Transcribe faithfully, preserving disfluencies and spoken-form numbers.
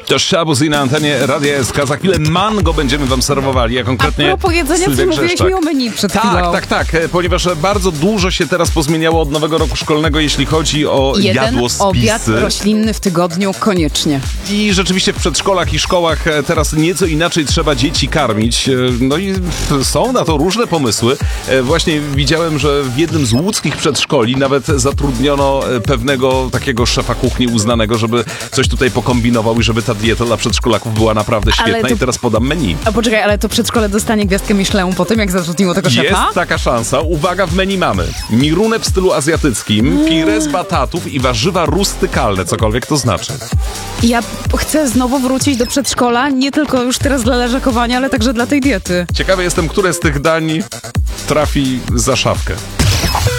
To Szabuzi na antenie Radia S K. Za chwilę mango będziemy wam serwowali, a konkretnie A propos jedzenia, Sylwia co mówiłeś Grzeszczak. mi o menu przed Tak, chwilą. tak, tak, ponieważ bardzo dużo się teraz pozmieniało od nowego roku szkolnego, jeśli chodzi o Jeden jadłospisy. obiad roślinny w tygodniu koniecznie. I rzeczywiście w przedszkolach i szkołach teraz nieco inaczej trzeba dzieci karmić. No i są na to różne pomysły. Właśnie widziałem, że w jednym z łódzkich przedszkoli nawet zatrudniono pewnego takiego szefa kuchni uznanego, żeby coś tutaj pokombinował i żeby ta dieta dla przedszkolaków była naprawdę świetna. to... I teraz podam menu. A poczekaj, ale to przedszkole dostanie gwiazdkę Michelin po tym, jak zatrudniło tego szefa? Jest taka szansa. Uwaga, w menu mamy mirunę w stylu azjatyckim, pire z batatów i warzywa rustykalne, cokolwiek to znaczy. Ja chcę znowu wrócić do przedszkola, nie tylko już teraz dla leżakowania, ale także dla tej diety. Ciekawy jestem, które z tych dań trafi za szafkę.